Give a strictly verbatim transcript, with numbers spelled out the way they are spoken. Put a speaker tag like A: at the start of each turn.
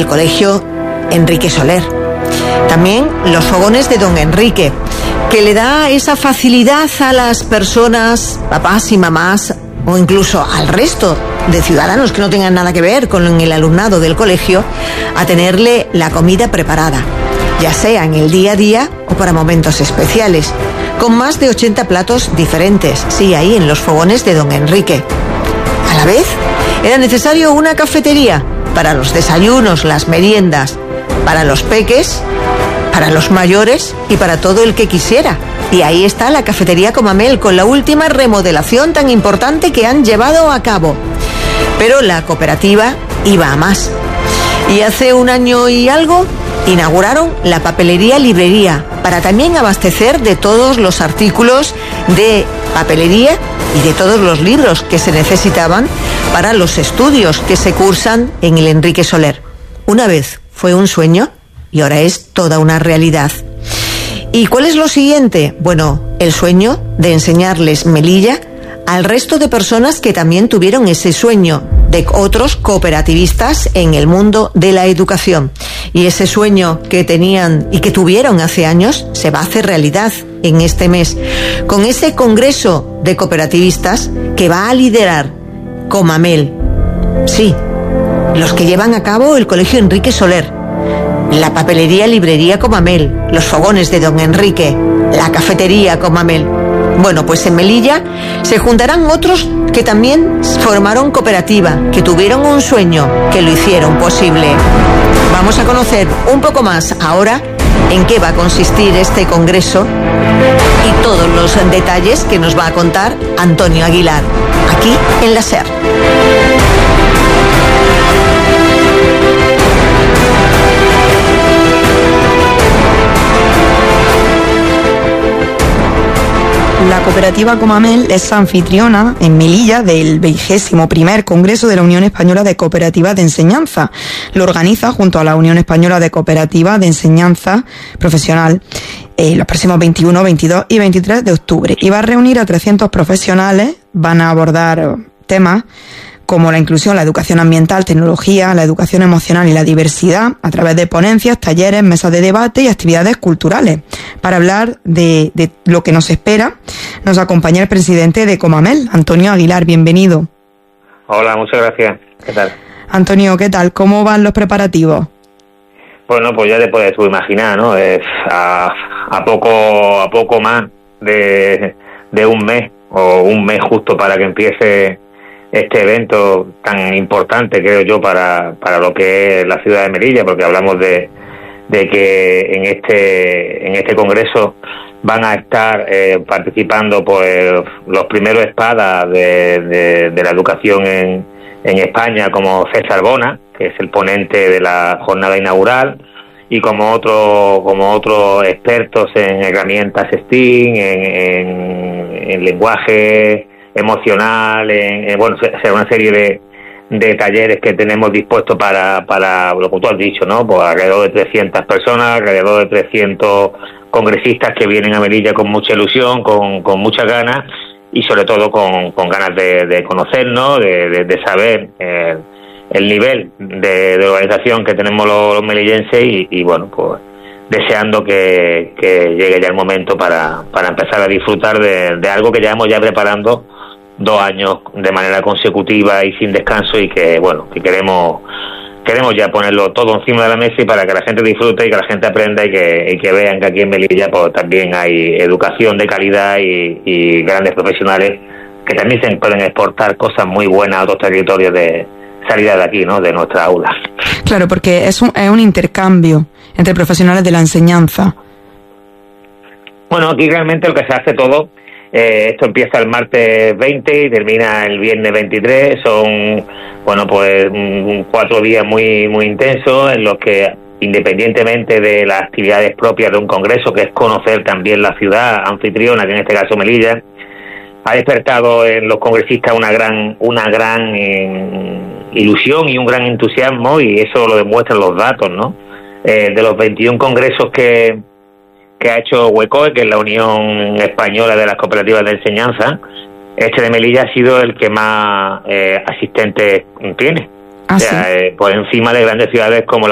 A: del Colegio Enrique Soler. También los fogones de don Enrique, que le da esa facilidad a las personas, papás y mamás, o incluso al resto de ciudadanos que no tengan nada que ver con el alumnado del colegio, a tenerle la comida preparada, ya sea en el día a día o para momentos especiales, con más de ochenta platos diferentes, sí, ahí en los fogones de don Enrique. A la vez, era necesario una cafetería para los desayunos, las meriendas, para los peques, para los mayores y para todo el que quisiera. Y ahí está la cafetería Comamel, con la última remodelación tan importante que han llevado a cabo. Pero la cooperativa iba a más. Y hace un año y algo inauguraron la papelería librería, para también abastecer de todos los artículos de papelería y de todos los libros que se necesitaban para los estudios que se cursan en el Enrique Soler. Una vez fue un sueño y ahora es toda una realidad. ¿Y cuál es lo siguiente? Bueno, el sueño de enseñarles Melilla al resto de personas que también tuvieron ese sueño, de otros cooperativistas en el mundo de la educación. Y ese sueño que tenían y que tuvieron hace años se va a hacer realidad en este mes, con ese congreso de cooperativistas que va a liderar Comamel. Sí, los que llevan a cabo el Colegio Enrique Soler, la papelería librería Comamel, los fogones de don Enrique, la cafetería Comamel. Bueno, pues en Melilla se juntarán otros que también formaron cooperativa, que tuvieron un sueño, que lo hicieron posible. Vamos a conocer un poco más ahora en qué va a consistir este congreso y todos los detalles que nos va a contar Antonio Aguilar, aquí en la SER.
B: La cooperativa Comamel es anfitriona en Melilla del vigésimo primer Congreso de la Unión Española de Cooperativas de Enseñanza. Lo organiza junto a la Unión Española de Cooperativas de Enseñanza Profesional eh, los próximos veintiuno, veintidós y veintitrés de octubre. Y va a reunir a trescientos profesionales, van a abordar temas como la inclusión, la educación ambiental, tecnología, la educación emocional y la diversidad, a través de ponencias, talleres, mesas de debate y actividades culturales. Para hablar de, de lo que nos espera, nos acompaña el presidente de Comamel, Antonio Aguilar. Bienvenido.
C: Hola, muchas gracias. ¿Qué tal?
B: Antonio, ¿qué tal? ¿Cómo van los preparativos?
C: Bueno, pues ya te puedes tú imaginar, ¿no? Es a, a poco a poco más de, de un mes, o un mes justo para que empiece este evento tan importante, creo yo, para, para lo que es la ciudad de Melilla, porque hablamos de, de que en este en este congreso van a estar eh, participando pues los primeros espadas de, de, de la educación en, en España, como César Bona, que es el ponente de la jornada inaugural, y como otros como otros expertos en herramientas STEAM, en, en, en lenguaje emocional, en, en bueno, será una serie de, de talleres que tenemos dispuestos para, para lo que tú has dicho, ¿no? Pues alrededor de trescientas personas, alrededor de trescientos congresistas que vienen a Melilla con mucha ilusión, con, con muchas ganas y sobre todo con, con ganas de, de conocernos, de, de, de saber eh, el nivel de, de organización que tenemos los, los melillenses y, y bueno, pues deseando que, que llegue ya el momento para, para empezar a disfrutar de, de algo que llevamos ya preparando dos años de manera consecutiva y sin descanso, y que bueno, que queremos queremos ya ponerlo todo encima de la mesa y para que la gente disfrute y que la gente aprenda y que, y que vean que aquí en Melilla pues también hay educación de calidad y, y grandes profesionales que también se pueden exportar cosas muy buenas a otros territorios de salida de aquí, ¿no? De nuestra aula.
B: Claro, porque es un, es un intercambio entre profesionales de la enseñanza.
C: Bueno, aquí realmente lo que se hace todo, eh, esto empieza el martes veinte y termina el viernes veintitrés, son, bueno, pues un, cuatro días muy muy intensos en los que, independientemente de las actividades propias de un congreso, que es conocer también la ciudad anfitriona, que en este caso Melilla, ha despertado en los congresistas una gran una gran eh, ilusión y un gran entusiasmo, y eso lo demuestran los datos, ¿no? Eh, de los veintiún congresos que que ha hecho UECOE, que es la Unión Española de las Cooperativas de Enseñanza, este de Melilla ha sido el que más eh, asistentes tiene.
B: ¿Ah,
C: o sea,
B: sí?
C: eh, por encima de grandes ciudades como